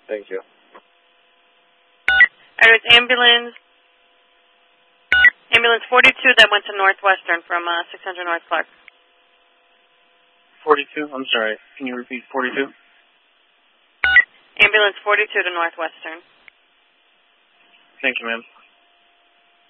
Thank you. All right, it's ambulance 42 that went to Northwestern from 600 North Clark. 42? I'm sorry. Can you repeat 42? Ambulance 42 to Northwestern. Thank you, ma'am.